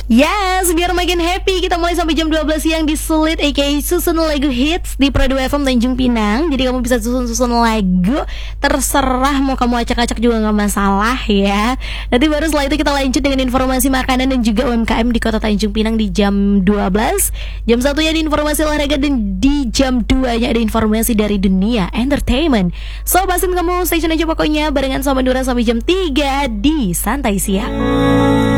Yes, biar makin happy kita mulai sampai jam 12 siang di Sulit aka Susun Lagu Hits di Prado FM Tanjung Pinang. Jadi kamu bisa susun-susun lagu, terserah mau kamu acak-acak juga gak masalah ya. Nanti baru setelah itu kita lanjut dengan informasi makanan dan juga UMKM di Kota Tanjung Pinang di jam 12. Jam 1-nya ada informasi olahraga dan di jam 2-nya ada informasi dari dunia entertainment. So pasin kamu station aja pokoknya barengan sama Nura sampai jam 3 di Santai Siang.